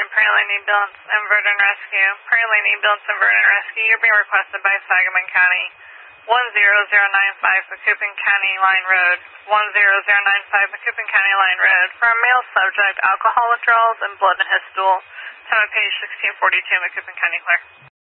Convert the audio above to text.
Praline Ambulance and Verdun Rescue. Praline Ambulance and Verdun Rescue, you're being requested by Sangamon County. 10095 Macoupin County Line Road. 10095 Macoupin County Line Road. For a male subject, alcohol withdrawals and blood in his stool. Time of page 1642, Macoupin County Clerk.